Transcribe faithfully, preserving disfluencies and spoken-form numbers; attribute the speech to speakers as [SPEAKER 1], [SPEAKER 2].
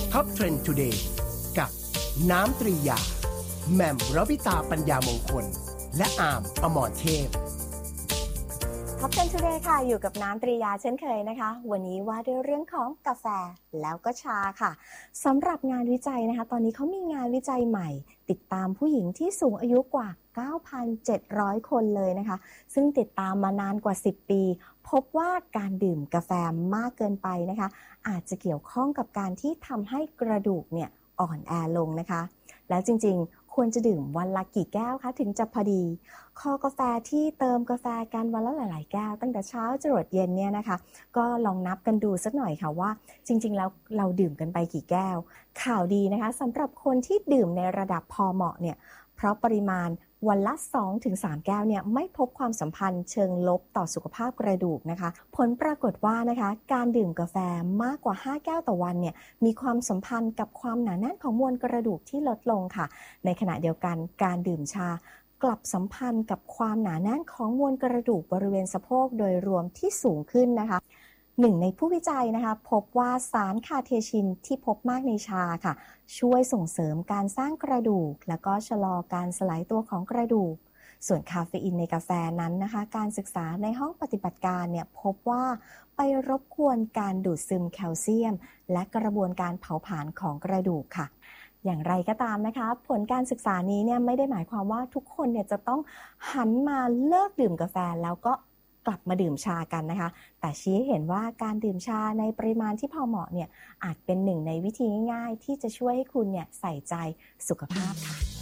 [SPEAKER 1] Top Trend Today กับน้ำตรียาแหม่มรวิตาปัญญามงคลและอามอมรเทพ
[SPEAKER 2] ท็อป เท็น Today ค่ะอยู่กับน้ำตรียาเช่นเคยนะคะวันนี้ว่าด้วยเรื่องของกาแฟแล้วก็ชาค่ะสำหรับงานวิจัยนะคะตอนนี้เขามีงานวิจัยใหม่ติดตามผู้หญิงที่สูงอายุกว่า เก้าพันเจ็ดร้อย คนเลยนะคะซึ่งติดตามมานานกว่าสิบปีพบว่าการดื่มกาแฟมากเกินไปนะคะอาจจะเกี่ยวข้องกับการที่ทำให้กระดูกเนี่ยอ่อนแอลงนะคะแล้วจริงๆควรจะดื่มวันละกี่แก้วคะถึงจะพอดีคอกาแฟที่เติมกาแฟกันวันละหลายๆแก้วตั้งแต่เช้าจรดเย็นเนี่ยนะคะก็ลองนับกันดูสักหน่อยค่ะว่าจริงๆแล้วเราดื่มกันไปกี่แก้วข่าวดีนะคะสำหรับคนที่ดื่มในระดับพอเหมาะเนี่ยเพราะปริมาณวันละ สองถึงสาม แก้วเนี่ยไม่พบความสัมพันธ์เชิงลบต่อสุขภาพกระดูกนะคะผลปรากฏว่านะคะการดื่มกาแฟมากกว่าห้าแก้วต่อวันเนี่ยมีความสัมพันธ์กับความหนาแน่นของมวลกระดูกที่ลดลงค่ะในขณะเดียวกันการดื่มชากลับสัมพันธ์กับความหนาแน่นของมวลกระดูกบริเวณสะโพกโดยรวมที่สูงขึ้นนะคะหนึ่งในผู้วิจัยนะคะพบว่าสารคาเทชินที่พบมากในชาค่ะช่วยส่งเสริมการสร้างกระดูกและก็ชะลอการสลายตัวของกระดูกส่วนคาเฟอีนในกาแฟนั้นนะคะการศึกษาในห้องปฏิบัติการเนี่ยพบว่าไปรบกวนการดูดซึมแคลเซียมและกระบวนการเผาผลาญของกระดูกค่ะอย่างไรก็ตามนะคะผลการศึกษานี้เนี่ยไม่ได้หมายความว่าทุกคนเนี่ยจะต้องหันมาเลิกดื่มกาแฟแล้วก็กลับมาดื่มชากันนะคะแต่ชี้ให้เห็นว่าการดื่มชาในปริมาณที่พอเหมาะเนี่ยอาจเป็นหนึ่งในวิธีง่ายๆที่จะช่วยให้คุณเนี่ยใส่ใจสุขภาพค่ะ